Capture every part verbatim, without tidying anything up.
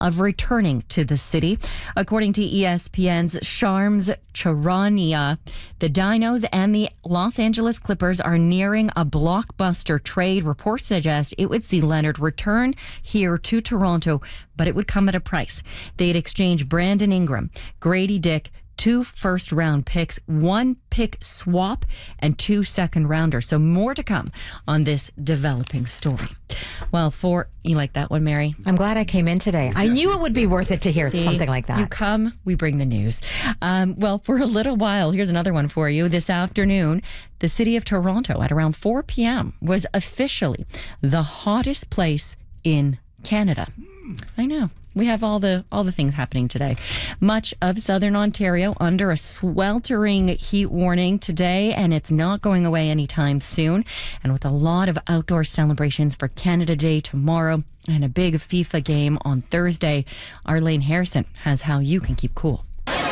of returning to the city. According to E S P N's Shams Charania, the Dinos and the Los Angeles Clippers are nearing a blockbuster trade. Reports suggest it would see Leonard return here to Toronto, but it would come at a price. They'd exchange Brandon Ingram, Grady Dick, two first-round picks, one pick swap, and two second-rounders. So more to come on this developing story. Well, for... You like that one, Mary? I'm glad I came in today. I knew it would be worth it to hear See, something like that. You come, we bring the news. Um, well, for a little while, here's another one for you. This afternoon, the city of Toronto at around four p.m. was officially the hottest place in Canada. I know. We have all the all the things happening today. Much of southern Ontario under a sweltering heat warning today, and it's not going away anytime soon. And with a lot of outdoor celebrations for Canada Day tomorrow and a big FIFA game on Thursday, Arlene Harrison has how you can keep cool.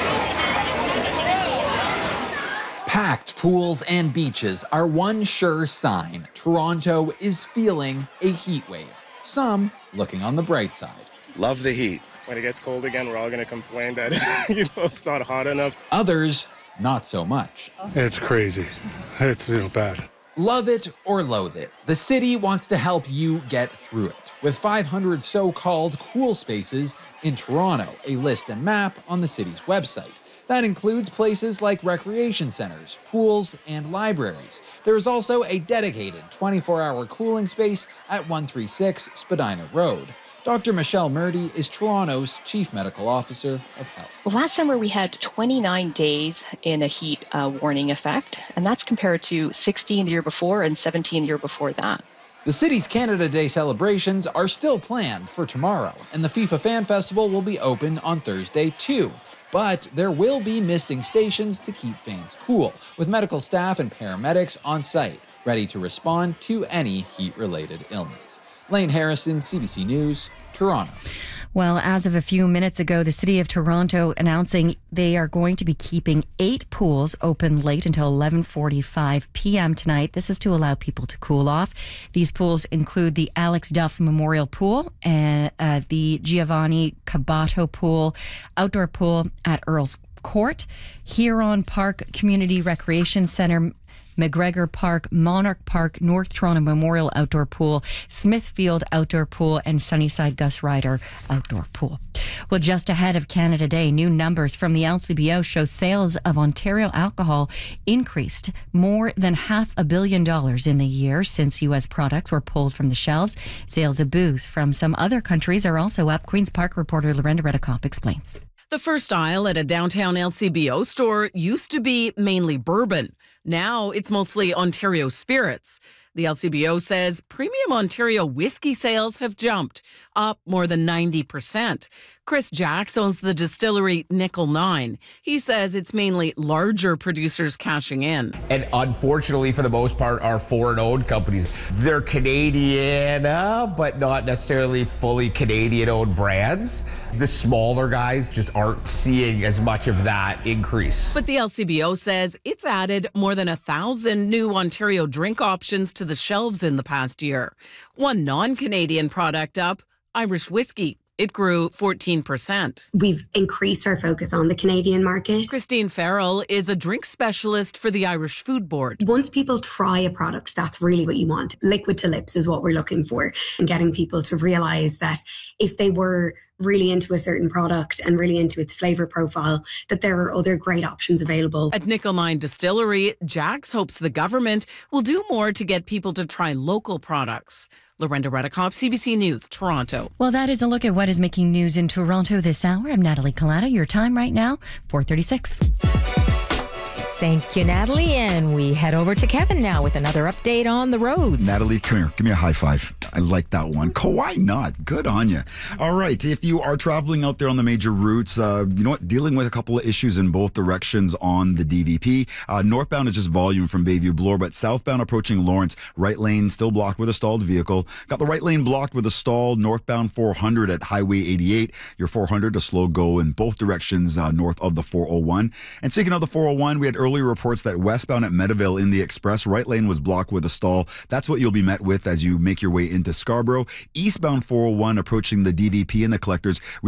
Packed pools and beaches are one sure sign Toronto is feeling a heat wave. Some looking on the bright side. Love the heat. When it gets cold again, we're all going to complain that you know it's not hot enough. Others, not so much. It's crazy. It's, you know, bad. Love it or loathe it, the city wants to help you get through it. With five hundred so-called cool spaces in Toronto, a list and map on the city's website. That includes places like recreation centers, pools, and libraries. There is also a dedicated twenty-four hour cooling space at one thirty-six Spadina Road. Doctor Michelle Murdy is Toronto's Chief Medical Officer of Health. Well, last summer we had twenty-nine days in a heat uh, warning effect, and that's compared to sixteen the year before and seventeen the year before that. The city's Canada Day celebrations are still planned for tomorrow, and the FIFA Fan Festival will be open on Thursday too. But there will be misting stations to keep fans cool, with medical staff and paramedics on site, ready to respond to any heat-related illness. Lane Harrison, C B C News, Toronto. Well, as of a few minutes ago, the City of Toronto announcing they are going to be keeping eight pools open late until eleven forty-five p.m. tonight. This is to allow people to cool off. These pools include the Alex Duff Memorial Pool and uh, the Giovanni Cabato Pool, outdoor pool at Earl's Court, Huron Park Community Recreation Centre, McGregor Park, Monarch Park, North Toronto Memorial Outdoor Pool, Smithfield Outdoor Pool, and Sunnyside Gus Ryder Outdoor Pool. Well, just ahead of Canada Day, new numbers from the L C B O show sales of Ontario alcohol increased more than half a billion dollars in the year since U S products were pulled from the shelves. Sales of booze from some other countries are also up. Queen's Park reporter Lorenda Redekop explains. The first aisle at a downtown L C B O store used to be mainly bourbon. Now it's mostly Ontario spirits. The L C B O says premium Ontario whiskey sales have jumped, up more than ninety percent. Chris Jacks owns the distillery Nickel Nine. He says it's mainly larger producers cashing in. And unfortunately, for the most part, are foreign-owned companies. They're Canadian, uh, but not necessarily fully Canadian-owned brands. The smaller guys just aren't seeing as much of that increase. But the L C B O says it's added more than a thousand new Ontario drink options to the shelves in the past year. One non-Canadian product up, Irish whiskey. It grew fourteen percent. We've increased our focus on the Canadian market. Christine Farrell is a drink specialist for the Irish Food Board. Once people try a product, that's really what you want. Liquid to lips is what we're looking for, and getting people to realise that if they were really into a certain product and really into its flavour profile, that there are other great options available. At Nickel Nine Distillery, Jacks hopes the government will do more to get people to try local products. Lorenda Redekop, C B C News, Toronto. Well, that is a look at what is making news in Toronto this hour. I'm Natalie Collada. Your time right now, four thirty-six. Thank you, Natalie. And we head over to Kevin now with another update on the roads. Natalie, come here. Give me a high five. I like that one. Why not? Good on you. All right. If you are traveling out there on the major routes, uh, you know what? Dealing with a couple of issues in both directions on the D V P. Uh, northbound is just volume from Bayview Bloor, but southbound approaching Lawrence, right lane still blocked with a stalled vehicle. Got the right lane blocked with a stalled northbound four hundred at Highway eighty-eight. Your four hundred a slow go in both directions uh, north of the four oh one. And speaking of the four oh one, we had early early reports that westbound at Meadowvale in the express right lane was blocked with a stall. That's what you'll be met with as you make your way into Scarborough. Eastbound four oh one approaching the D V P and the collectors.